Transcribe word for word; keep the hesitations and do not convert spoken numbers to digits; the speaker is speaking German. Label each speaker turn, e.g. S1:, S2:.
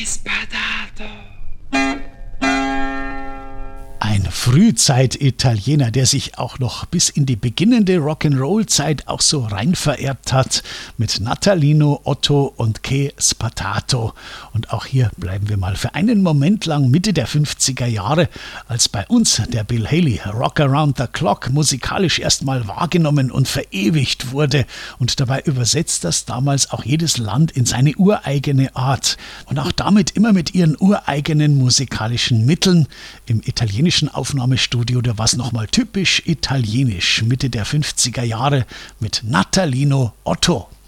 S1: Spadato.
S2: Ein Frühzeit-Italiener, der sich auch noch bis in die beginnende Rock'n'Roll-Zeit auch so rein vererbt hat mit Natalino, Otto und Che Spadato. Und auch hier bleiben wir mal für einen Moment lang Mitte der fünfziger Jahre, als bei uns der Bill Haley Rock Around the Clock musikalisch erstmal wahrgenommen und verewigt wurde. Und dabei übersetzt das damals auch jedes Land in seine ureigene Art. Und auch damit immer mit ihren ureigenen musikalischen Mitteln. Im italienischen Aufnahmestudio, da war es nochmal typisch italienisch, Mitte der fünfziger Jahre mit Natalino, Otto.